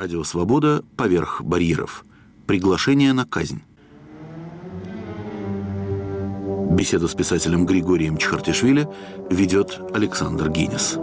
Радио «Свобода» поверх барьеров. Приглашение на казнь. Беседу с писателем Григорием Чхартишвили ведет Александр Гинес.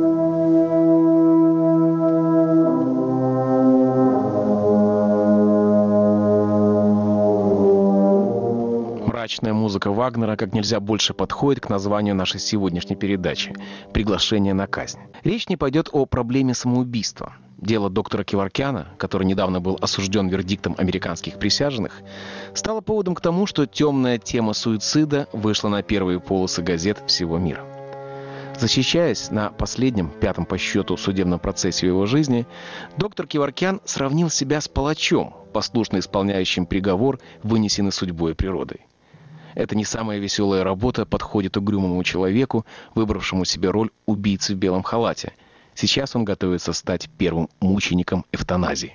Мрачная музыка Вагнера как нельзя больше подходит к названию нашей сегодняшней передачи «Приглашение на казнь». Речь не пойдет о проблеме самоубийства. Дело доктора Кеворкяна, который недавно был осужден вердиктом американских присяжных, стало поводом к тому, что темная тема суицида вышла на первые полосы газет всего мира. Защищаясь на последнем, пятом по счету судебном процессе его жизни, доктор Кеворкян сравнил себя с палачом, послушно исполняющим приговор, вынесенный судьбой и природой. Это не самая веселая работа подходит угрюмому человеку, выбравшему себе роль убийцы в белом халате. Сейчас он готовится стать первым мучеником эвтаназии.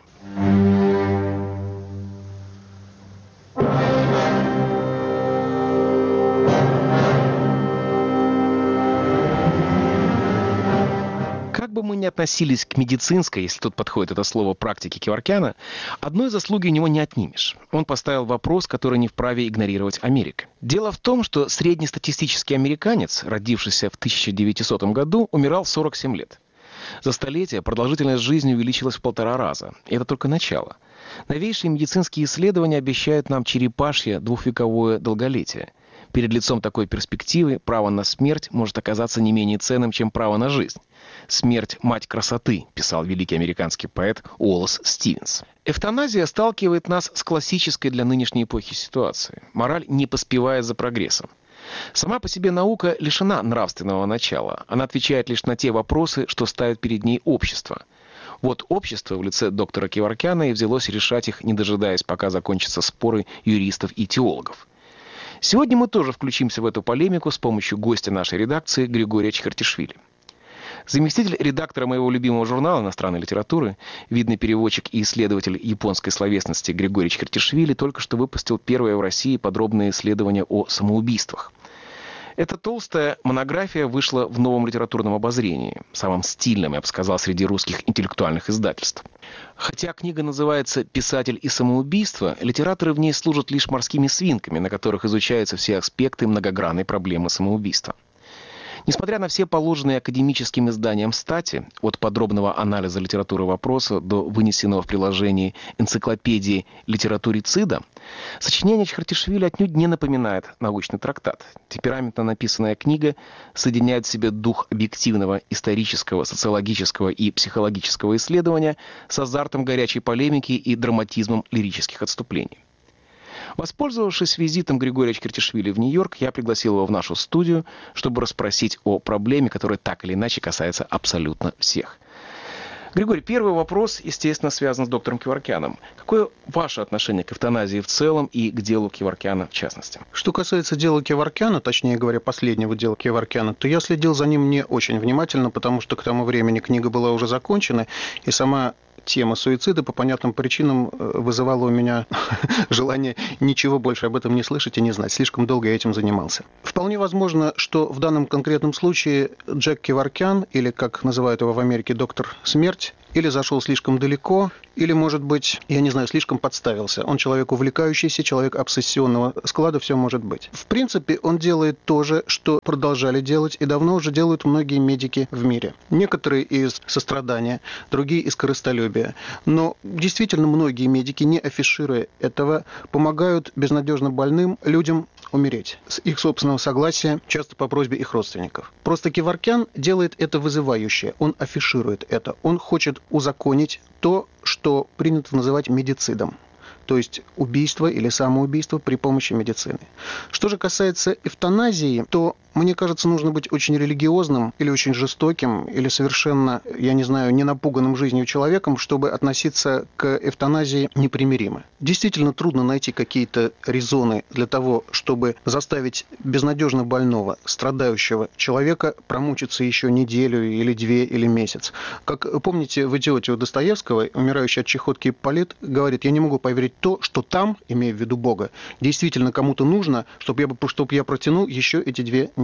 Как бы мы ни относились к медицинской, если тут подходит это слово, практике Кеворкяна, одной заслуги у него не отнимешь. Он поставил вопрос, который не вправе игнорировать Америка. Дело в том, что среднестатистический американец, родившийся в 1900 году, умирал в 47 лет. За столетие продолжительность жизни увеличилась в 1,5 раза. И это только начало. Новейшие медицинские исследования обещают нам черепашье двухвековое долголетие. Перед лицом такой перспективы право на смерть может оказаться не менее ценным, чем право на жизнь. «Смерть – мать красоты», писал великий американский поэт Уоллес Стивенс. Эвтаназия сталкивает нас с классической для нынешней эпохи ситуацией. Мораль не поспевает за прогрессом. Сама по себе наука лишена нравственного начала. Она отвечает лишь на те вопросы, что ставит перед ней общество. Вот общество в лице доктора Кеворкяна и взялось решать их, не дожидаясь, пока закончатся споры юристов и теологов. Сегодня мы тоже включимся в эту полемику с помощью гостя нашей редакции Григория Чхартишвили. Заместитель редактора моего любимого журнала иностранной литературы, видный переводчик и исследователь японской словесности Григорий Чхартишвили только что выпустил первое в России подробное исследование о самоубийствах. Эта толстая монография вышла в новом литературном обозрении, самым стильным, я бы сказал, среди русских интеллектуальных издательств. Хотя книга называется «Писатель и самоубийство», литераторы в ней служат лишь морскими свинками, на которых изучаются все аспекты многогранной проблемы самоубийства. Несмотря на все положенные академическим изданиям стати, от подробного анализа литературы вопроса до вынесенного в приложении энциклопедии литературицида, сочинение Чхартишвили отнюдь не напоминает научный трактат. Темпераментно написанная книга соединяет в себе дух объективного исторического, социологического и психологического исследования с азартом горячей полемики и драматизмом лирических отступлений. Воспользовавшись визитом Григория Чхартишвили в Нью-Йорк, я пригласил его в нашу студию, чтобы расспросить о проблеме, которая так или иначе касается абсолютно всех. Григорий, первый вопрос, естественно, связан с доктором Кеворкяном. Какое ваше отношение к эвтаназии в целом и к делу Кеворкяна в частности? Что касается дела Кеворкяна, точнее говоря, последнего дела Кеворкяна, то я следил за ним не очень внимательно, потому что к тому времени книга была уже закончена, и сама тема суицида по понятным причинам вызывала у меня желание ничего больше об этом не слышать и не знать. Слишком долго я этим занимался. Вполне возможно, что в данном конкретном случае Джек Кеворкян, или, как называют его в Америке, доктор Смерть, или зашел слишком далеко, или, может быть, я не знаю, слишком подставился. Он человек увлекающийся, человек обсессионного склада, все может быть. В принципе, он делает то же, что продолжали делать, и давно уже делают многие медики в мире. Некоторые из сострадания, другие из корыстолюбия. Но действительно многие медики, не афишируя этого, помогают безнадежно больным людям умереть с их собственного согласия, часто по просьбе их родственников. Просто Кеворкян делает это вызывающе, он афиширует это, он хочет узаконить то, что принято называть медицидом. То есть убийство или самоубийство при помощи медицины. Что же касается эвтаназии, то, мне кажется, нужно быть очень религиозным или очень жестоким, или совершенно, я не знаю, не напуганным жизнью человеком, чтобы относиться к эвтаназии непримиримо. Действительно трудно найти какие-то резоны для того, чтобы заставить безнадежно больного, страдающего человека промучиться еще неделю или 2 или месяц. Как помните, в «Идиоте» у Достоевского умирающий от чехотки Ипполит говорит: «Я не могу поверить в то, что там, имея в виду Бога, действительно кому-то нужно, чтобы я протянул еще эти 2 недели».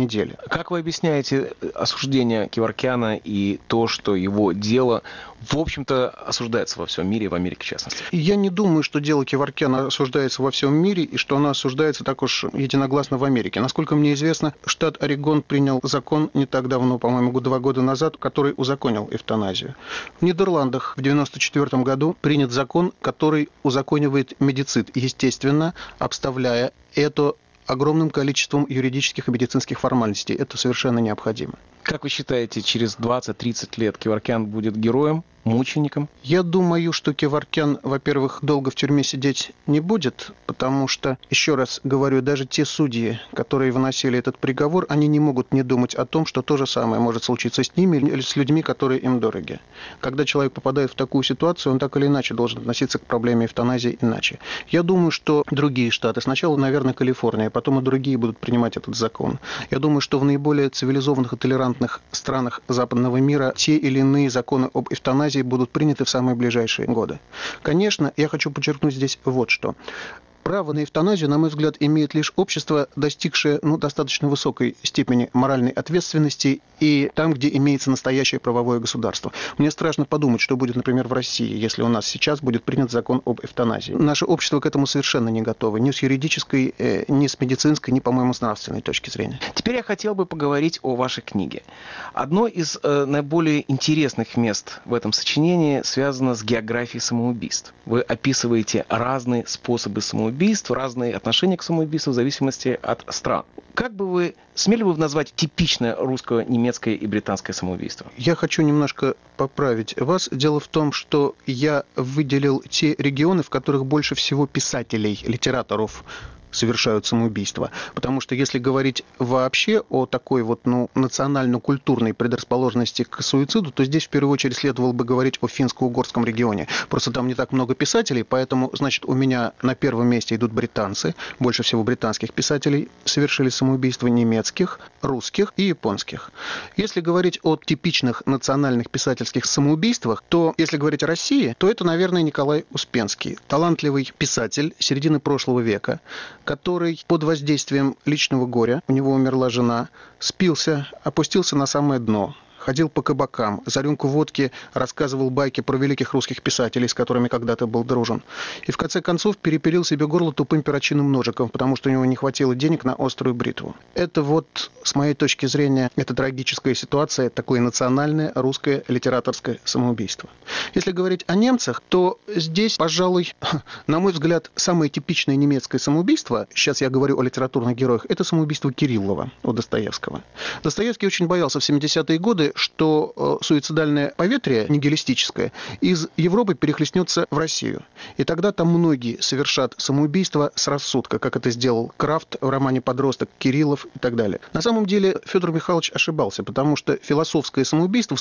недели. Как вы объясняете осуждение Кеворкяна и то, что его дело, в общем-то, осуждается во всем мире, в Америке в частности? Я не думаю, что дело Кеворкяна осуждается во всем мире и что оно осуждается так уж единогласно в Америке. Насколько мне известно, штат Орегон принял закон не так давно, по-моему, 2 года назад, который узаконил эвтаназию. В Нидерландах в 1994 году принят закон, который узаконивает медицид, естественно, обставляя это огромным количеством юридических и медицинских формальностей. Это совершенно необходимо. Как вы считаете, через 20-30 лет Кеворкян будет героем, мучеником? Я думаю, что Кеворкян, во-первых, долго в тюрьме сидеть не будет, потому что, еще раз говорю, даже те судьи, которые выносили этот приговор, они не могут не думать о том, что то же самое может случиться с ними или с людьми, которые им дороги. Когда человек попадает в такую ситуацию, он так или иначе должен относиться к проблеме эвтаназии иначе. Я думаю, что другие штаты, сначала, наверное, Калифорния, потом и другие будут принимать этот закон. Я думаю, что в наиболее цивилизованных и толерантных странах западного мира те или иные законы об эвтаназии будут приняты в самые ближайшие годы. Конечно, я хочу подчеркнуть здесь вот что. Право на эвтаназию, на мой взгляд, имеет лишь общество, достигшее достаточно высокой степени моральной ответственности и там, где имеется настоящее правовое государство. Мне страшно подумать, что будет, например, в России, если у нас сейчас будет принят закон об эвтаназии. Наше общество к этому совершенно не готово, ни с юридической, ни с медицинской, ни, по-моему, с нравственной точки зрения. Теперь я хотел бы поговорить о вашей книге. Одно из наиболее интересных мест в этом сочинении связано с географией самоубийств. Вы описываете разные способы самоубийств, разные отношения к самоубийству в зависимости от стран. Как бы вы смели бы назвать типичное русское, немецкое и британское самоубийство? Я хочу немножко поправить вас. Дело в том, что я выделил те регионы, в которых больше всего писателей, литераторов совершают самоубийство. Потому что если говорить вообще о такой национально-культурной предрасположенности к суициду, то здесь в первую очередь следовало бы говорить о финско-угорском регионе. Просто там не так много писателей, поэтому, значит, у меня на первом месте идут британцы. Больше всего британских писателей совершили самоубийство, немецких, русских и японских. Если говорить о типичных национальных писательских самоубийствах, то если говорить о России, то это, наверное, Николай Успенский. Талантливый писатель середины прошлого века, который под воздействием личного горя, у него умерла жена, спился, опустился на самое дно, ходил по кабакам, за рюмку водки рассказывал байки про великих русских писателей, с которыми когда-то был дружен. И в конце концов перепилил себе горло тупым перочинным ножиком, потому что у него не хватило денег на острую бритву. Это с моей точки зрения, это трагическая ситуация, такое национальное русское литераторское самоубийство. Если говорить о немцах, то здесь, пожалуй, на мой взгляд, самое типичное немецкое самоубийство, сейчас я говорю о литературных героях, это самоубийство Кириллова у Достоевского. Достоевский очень боялся в 70-е годы, что суицидальное поветрие нигилистическое из Европы перехлестнется в Россию. И тогда там многие совершат самоубийство с рассудка, как это сделал Крафт в романе «Подросток», Кириллов и так далее. На самом деле Федор Михайлович ошибался, потому что философское самоубийство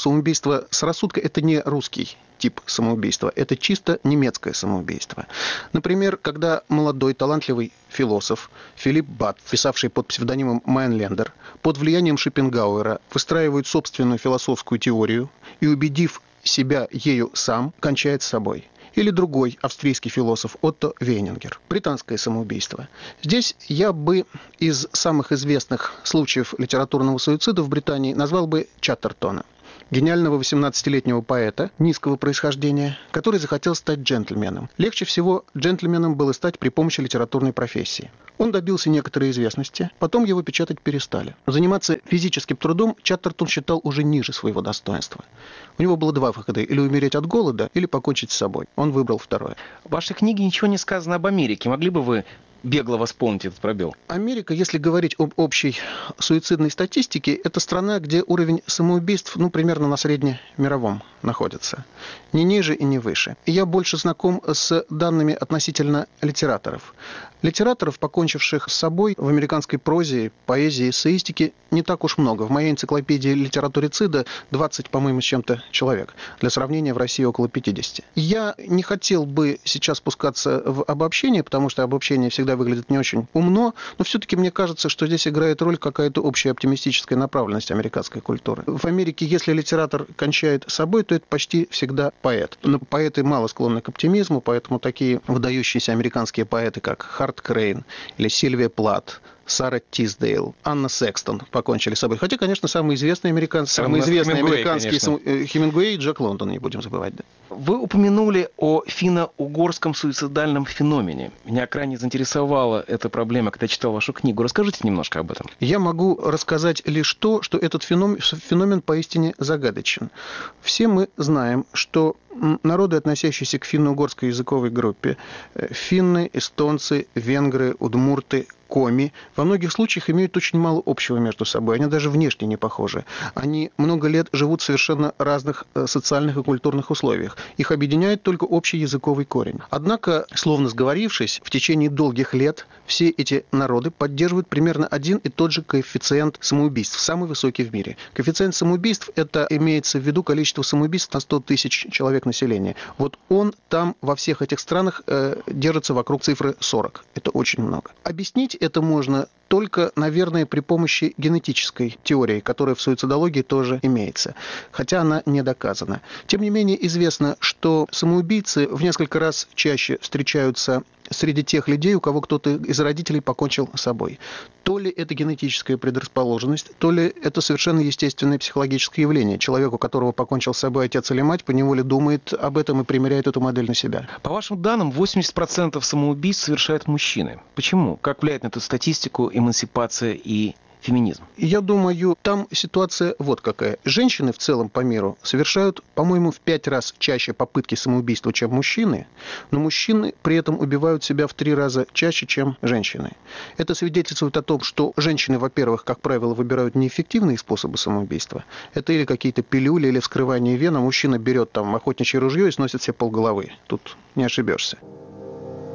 с рассудка, это не русский тип самоубийства, это чисто немецкое самоубийство. Например, когда молодой талантливый философ Филипп Бат, писавший под псевдонимом Майнлендер, под влиянием Шопенгауэра выстраивает собственную философскую теорию и, убедив себя ею сам, кончает с собой. Или другой австрийский философ Отто Вейнингер. Британское самоубийство. Здесь я бы из самых известных случаев литературного суицида в Британии назвал бы Чаттертона. Гениального 18-летнего поэта низкого происхождения, который захотел стать джентльменом. Легче всего джентльменом было стать при помощи литературной профессии. Он добился некоторой известности, потом его печатать перестали. Заниматься физическим трудом Чаттертон считал уже ниже своего достоинства. У него было 2 выхода: или умереть от голода, или покончить с собой. Он выбрал второе. В вашей книге ничего не сказано об Америке. Могли бы вы бегло восполнить этот пробел? Америка, если говорить об общей суицидной статистике, это страна, где уровень самоубийств, примерно на среднемировом находится. Не ниже и не выше. И я больше знаком с данными относительно литераторов. Литераторов, покончивших с собой в американской прозе, поэзии, эссеистике, не так уж много. В моей энциклопедии литературицида 20, по-моему, с чем-то человек. Для сравнения, в России около 50. Я не хотел бы сейчас спускаться в обобщение, потому что обобщение всегда выглядит не очень умно, но все-таки мне кажется, что здесь играет роль какая-то общая оптимистическая направленность американской культуры. В Америке, если литератор кончает с собой, то это почти всегда поэт. Но поэты мало склонны к оптимизму, поэтому такие выдающиеся американские поэты, как Харт Крейн или Сильвия Плат, Сара Тисдейл, Анна Секстон покончили с собой. Хотя, конечно, самый известный американский Хемингуэй и Джек Лондон, не будем забывать. Да. Вы упомянули о финно-угорском суицидальном феномене. Меня крайне заинтересовала эта проблема, когда читал вашу книгу. Расскажите немножко об этом. Я могу рассказать лишь то, что этот феномен поистине загадочен. Все мы знаем, что народы, относящиеся к финно-угорской языковой группе, финны, эстонцы, венгры, удмурты, коми, во многих случаях имеют очень мало общего между собой. Они даже внешне не похожи. Они много лет живут в совершенно разных социальных и культурных условиях. Их объединяет только общий языковый корень. Однако, словно сговорившись, в течение долгих лет все эти народы поддерживают примерно один и тот же коэффициент самоубийств, самый высокий в мире. Коэффициент самоубийств – это имеется в виду количество самоубийств на 100 тысяч человек населения. Вот он там во всех этих странах держится вокруг цифры 40. Это очень много. Объяснить это можно только, наверное, при помощи генетической теории, которая в суицидологии тоже имеется, хотя она не доказана. Тем не менее, известно, что самоубийцы в несколько раз чаще встречаются среди тех людей, у кого кто-то из родителей покончил с собой. То ли это генетическая предрасположенность, то ли это совершенно естественное психологическое явление. Человек, у которого покончил с собой отец или мать, поневоле думает об этом и примеряет эту модель на себя. По вашим данным, 80% самоубийств совершают мужчины. Почему? Как влияет на эту статистику эмансипация и феминизм? Я думаю, там ситуация вот какая. Женщины в целом по миру совершают, по-моему, в 5 раз чаще попытки самоубийства, чем мужчины, но мужчины при этом убивают себя в 3 раза чаще, чем женщины. Это свидетельствует о том, что женщины, во-первых, как правило, выбирают неэффективные способы самоубийства. Это или какие-то пилюли, или вскрывание вен, а мужчина берет там охотничье ружье и сносит себе полголовы. Тут не ошибешься.